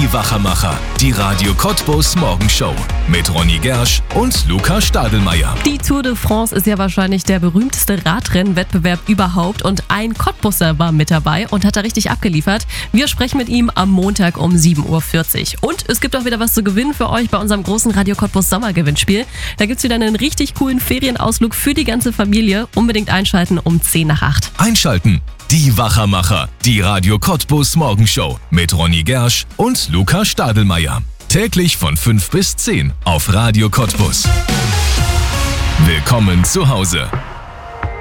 Die Wachermacher, die Radio Cottbus Morgenshow mit Ronny Gersch und Luca Stadelmeier. Die Tour de France ist ja wahrscheinlich der berühmteste Radrennwettbewerb überhaupt und ein Cottbusser war mit dabei und hat da richtig abgeliefert. Wir sprechen mit ihm am Montag um 7.40 Uhr. Und es gibt auch wieder was zu gewinnen für euch bei unserem großen Radio Cottbus Sommergewinnspiel. Da gibt es wieder einen richtig coolen Ferienausflug für die ganze Familie. Unbedingt einschalten um 7:50. Einschalten. Die Wachermacher, die Radio Cottbus Morgenshow mit Ronny Gersch und Luca Stadelmeier. Täglich von 5 bis 10 auf Radio Cottbus. Willkommen zu Hause.